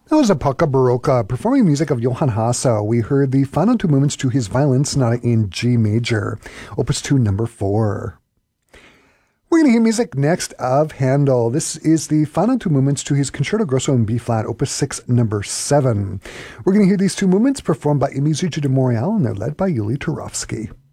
That was a polka barocca performing music of Johann Hasse. We heard the final two movements to his violin sonata in G major, Opus 2, number 4. We're going to hear music next of Handel. This is the final two movements to his Concerto Grosso in B flat, Opus 6, number 7. We're going to hear these two movements performed by Emi Zucchi de Montreal, and they're led by Yuli Turovsky.